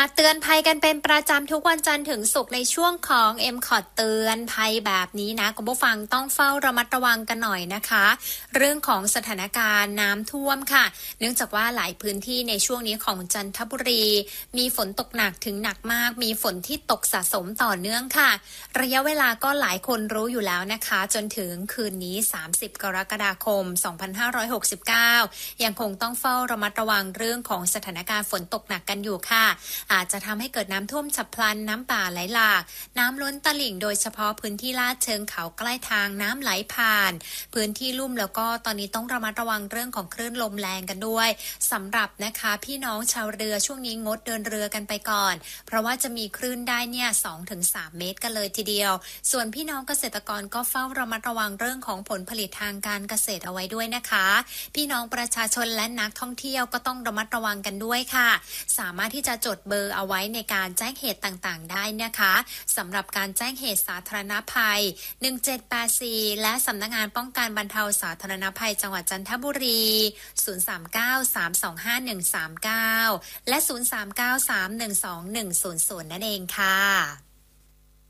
มาเตือนภัยกันเป็นประจำทุกวันจันทร์ถึงศุกร์ในช่วงของ MCOT เตือนภัยแบบนี้นะคุณผู้ฟังต้องเฝ้าระมัดระวังกันหน่อยนะคะเรื่องของสถานการณ์น้ำท่วมค่ะเนื่องจากว่าหลายพื้นที่ในช่วงนี้ของจันทบุรีมีฝนตกหนักถึงหนักมากมีฝนที่ตกสะสมต่อเนื่องค่ะระยะเวลาก็หลายคนรู้อยู่แล้วนะคะจนถึงคืนนี้30กรกฎาคม2569ยังคงต้องเฝ้าระมัดระวังเรื่องของสถานการณ์ฝนตกหนักกันอยู่ค่ะอาจจะทำให้เกิดน้ำท่วมฉับพลันน้ำป่าไหลหลากน้ำล้นตลิ่งโดยเฉพาะพื้นที่ลาดเชิงเขาใกล้ทางน้ำไหลผ่านพื้นที่ลุ่มแล้วก็ตอนนี้ต้องระมัดระวังเรื่องของคลื่นลมแรงกันด้วยสำหรับนะคะพี่น้องชาวเรือช่วงนี้งดเดินเรือกันไปก่อนเพราะว่าจะมีคลื่นได้เนี่ย 2-3 เมตรกันเลยทีเดียวส่วนพี่น้องเกษตรกรก็เฝ้าระมัดระวังเรื่องของผลผลิตทางการเกษตรเอาไว้ด้วยนะคะพี่น้องประชาชนและนักท่องเที่ยวก็ต้องระมัดระวังกันด้วยค่ะสามารถที่จะจดเบอร์เอาไว้ในการแจ้งเหตุต่างๆได้นะคะสำหรับการแจ้งเหตุสาธารณภัย1784และสำนักงานป้องกันบรรเทาสาธารณภัยจังหวัดจันทบุรี039-325-139และ039-312-100นั่นเองค่ะ